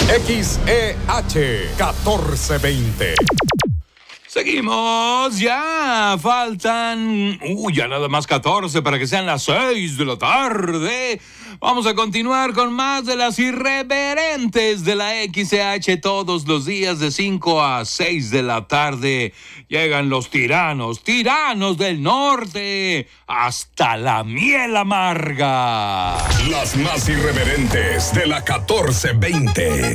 XEH 1420. Seguimos, ya faltan, ya nada más 14 para que sean las 6 de la tarde. Vamos a continuar con más de las irreverentes de la XH todos los días de 5 a 6 de la tarde. Llegan los tiranos del norte, hasta la miel amarga. Las más irreverentes de la 1420.